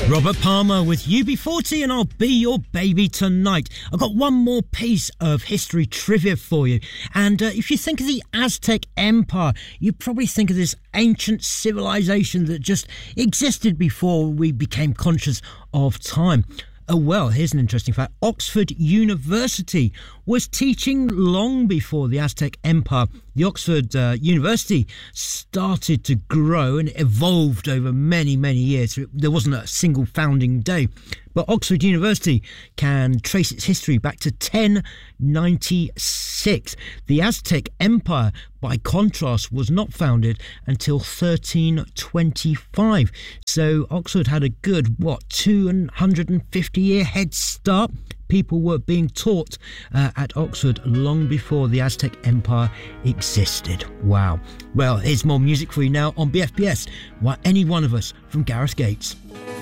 Robert Palmer with UB40 and I'll be your baby tonight. I've got one more piece of history trivia for you. And if you think of the Aztec Empire, you probably think of this ancient civilization that just existed before we became conscious of time. Oh, well, here's an interesting fact. Oxford University was teaching long before the Aztec Empire. The Oxford University started to grow and evolved over many, many years. There wasn't a single founding day. But Oxford University can trace its history back to 1096. The Aztec Empire, by contrast, was not founded until 1325. So Oxford had a good, 250-year head start. People were being taught at Oxford long before the Aztec Empire existed. Wow. Well, here's more music for you now on BFBS. Any One of Us from Gareth Gates.